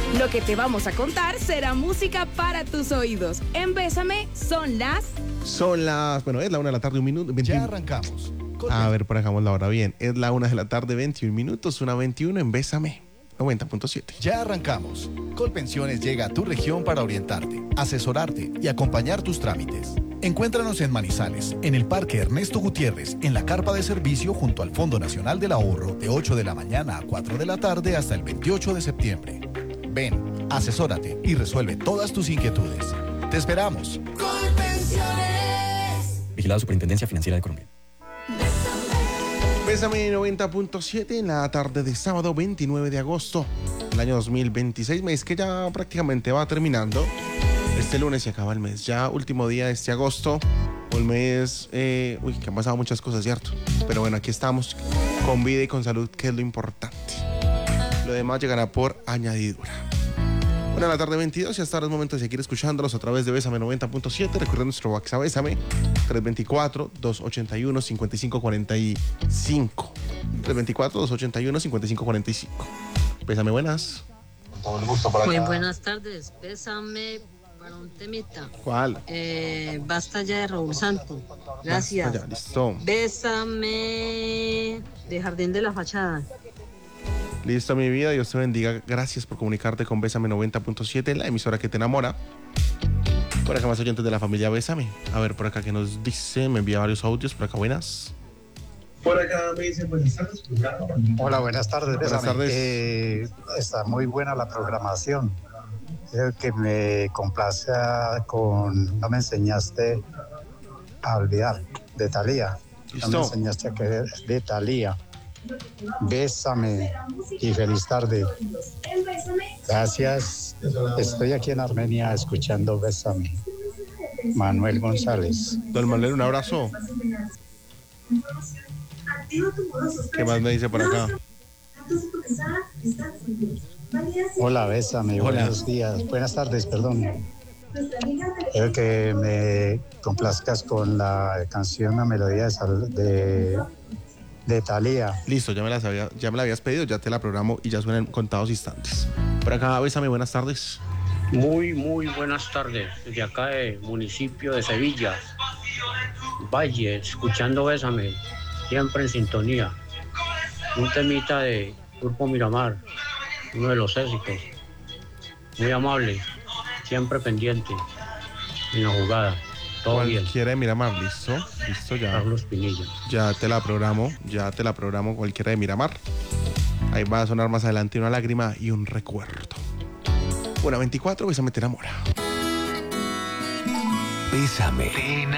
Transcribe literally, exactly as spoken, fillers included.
Lo que te vamos a contar será música para tus oídos. En Bésame son las... Son las... Bueno, es la una de la tarde, un minuto. veintiuno. Ya arrancamos. A ver, por acá dejamos la hora bien. Es la una de la tarde, veintiún minutos, una veintiuno en Bésame noventa punto siete. Ya arrancamos. Colpensiones llega a tu región para orientarte, asesorarte y acompañar tus trámites. Encuéntranos en Manizales, en el Parque Ernesto Gutiérrez, en la carpa de servicio junto al Fondo Nacional del Ahorro, de ocho de la mañana a cuatro de la tarde hasta el veintiocho de septiembre. Ven, asesórate y resuelve todas tus inquietudes. ¡Te esperamos! Colpensiones. Vigilada Superintendencia Financiera de Colombia. Bésame noventa punto siete en la tarde de sábado veintinueve de agosto del año dos mil veintiséis, mes que ya prácticamente va terminando. Este lunes se acaba el mes, ya último día de este agosto, un mes, eh, uy, que han pasado muchas cosas, ¿cierto? Pero bueno, aquí estamos con vida y con salud, que es lo importante. Lo demás llegará por añadidura. Una de la tarde veintidós y hasta ahora es momento de seguir escuchándolos a través de Bésame noventa punto siete. Recuerden nuestro WhatsApp Bésame tres dos cuatro, dos ocho uno, cinco cinco cuatro cinco. tres dos cuatro, dos ocho uno, cinco cinco cuatro cinco. Bésame, buenas. Muy buenas tardes. Bésame para un temita. ¿Cuál? Eh, basta ya de Raúl Santo. Gracias. Basta ya, listo. Bésame de Jardín de la Fachada. Listo, mi vida, Dios te bendiga. Gracias por comunicarte con Bésame noventa punto siete, la emisora que te enamora. Por acá más oyentes de la familia Bésame. A ver, por acá que nos dice, me envía varios audios. Por acá, buenas. Por acá me dice, pues están escuchando. Hola, buenas tardes. Buenas Bésame. tardes. Eh, está muy buena la programación. Creo que me complace con No me enseñaste a olvidar, de Thalía. Listo. No me enseñaste a querer, de Thalía. Bésame y feliz tarde. Gracias. Estoy aquí en Armenia escuchando Bésame. Manuel González. Don Manuel, un abrazo. ¿Qué más me dice por acá? Hola, Bésame. Hola. Buenos días. Buenas tardes, perdón. Quiero que me complazcas con la canción, una melodía de, sal, de de Thalía. Listo, ya me, las había, ya me la habías pedido, ya te la programo y ya suena en contados instantes. Por acá, Bésame, buenas tardes. Muy, muy buenas tardes. Desde acá del municipio de Sevilla, Valle, escuchando Bésame, siempre en sintonía. Un temita de Grupo Miramar, uno de los éxitos. Muy amable, siempre pendiente en la jugada. Todo bien. Cualquiera de Miramar, listo, listo ya. Carlos Pinilla. Ya te la programo, ya te la programo cualquiera de Miramar. Ahí va a sonar más adelante una lágrima y un recuerdo. Bueno, veinticuatro, Bésame te enamora. Bésame te enamora.